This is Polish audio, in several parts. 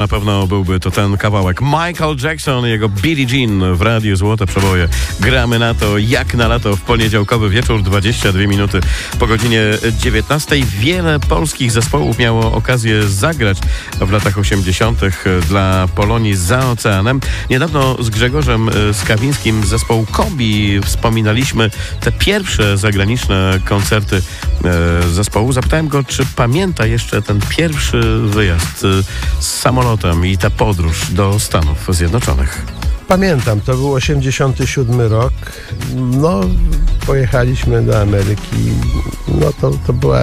pewno byłby to ten kawałek. Michael Jackson i jego Billie Jean w Radiu Złote Przeboje. Gramy na to jak na lato w poniedziałkowy wieczór, 22 minuty po godzinie 19. Wiele polskich zespołów miało okazję zagrać w latach 80. dla Polonii za oceanem. Niedawno z Grzegorzem Skawińskim z zespołu Kombi wspominaliśmy te pierwsze zagraniczne koncerty zespołu. Zapytałem go, czy pamięta jeszcze ten pierwszy wyjazd z samolotem i ta podróż do Stanów Zjednoczonych. Pamiętam, to był 87 rok. No, pojechaliśmy do Ameryki. No, to była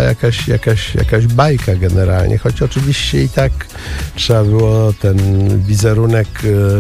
jakaś bajka generalnie, choć oczywiście i tak trzeba było ten wizerunek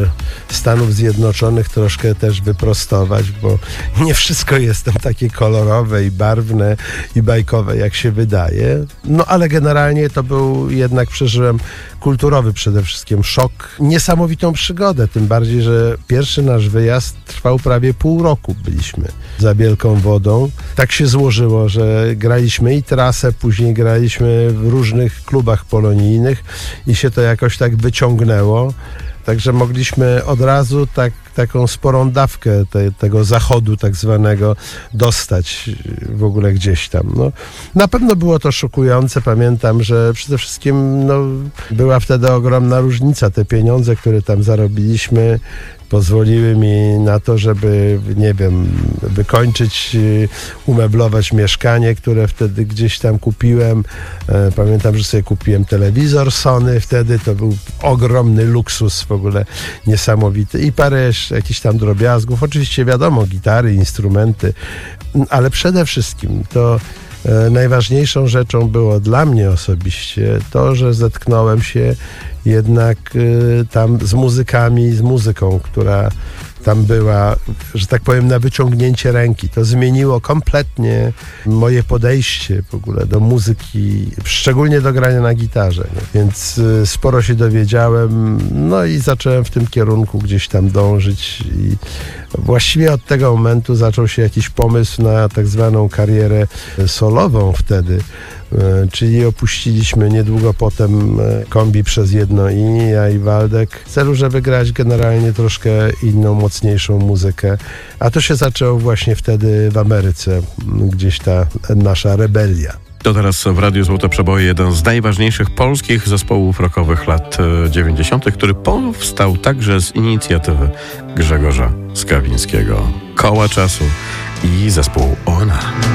Stanów Zjednoczonych troszkę też wyprostować, bo nie wszystko jest tam takie kolorowe i barwne i bajkowe, jak się wydaje. No, ale generalnie to był jednak, przeżyłem kulturowy przede wszystkim szok, niesamowitą przygodę, tym bardziej, że pierwszy nasz wyjazd trwał prawie pół roku. Byliśmy za Wielką Wodą. Tak się złożyło, że graliśmy i trasę, później graliśmy w różnych klubach polonijnych i się to jakoś tak wyciągnęło. Także mogliśmy od razu taką sporą dawkę tego zachodu tak zwanego dostać w ogóle gdzieś tam. No, na pewno było to szokujące. Pamiętam, że przede wszystkim była wtedy ogromna różnica. Te pieniądze, które tam zarobiliśmy, pozwoliły mi na to, żeby, nie wiem, wykończyć, umeblować mieszkanie, które wtedy gdzieś tam kupiłem. Pamiętam, że sobie kupiłem telewizor Sony, wtedy to był ogromny luksus w ogóle niesamowity i parę jakichś tam drobiazgów. Oczywiście wiadomo, gitary, instrumenty, ale przede wszystkim to najważniejszą rzeczą było dla mnie osobiście to, że zetknąłem się jednak tam z muzykami, z muzyką, która tam była, że tak powiem, na wyciągnięcie ręki. To zmieniło kompletnie moje podejście w ogóle do muzyki, szczególnie do grania na gitarze. Nie? Więc sporo się dowiedziałem, no i zacząłem w tym kierunku gdzieś tam dążyć i właściwie od tego momentu zaczął się jakiś pomysł na tak zwaną karierę solową wtedy. Czyli opuściliśmy niedługo potem Kombi przez jedno i ja i Waldek w celu, żeby grać generalnie troszkę inną, mocniejszą muzykę. A to się zaczęło właśnie wtedy w Ameryce, gdzieś ta nasza rebelia. To teraz w Radiu Złote Przeboje jeden z najważniejszych polskich zespołów rockowych lat 90., który powstał także z inicjatywy Grzegorza Skawińskiego. Koła czasu i zespół Ona.